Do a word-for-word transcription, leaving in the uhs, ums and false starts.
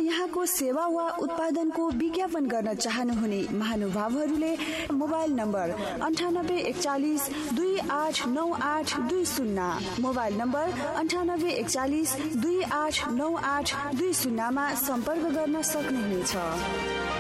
यहाँको सेवा वा उत्पादनको विज्ञापन गर्न चाहनुहुने महानुभावहरूले मोबाइल नम्बर अन्ठानब्बे एकचालिस दुई आठ नौ आठ दुई शून्य मोबाइल नम्बर अन्ठानब्बे एकचालिस दुई आठ नौ आठ दुई शून्यमा सम्पर्क गर्न सक्नुहुनेछ।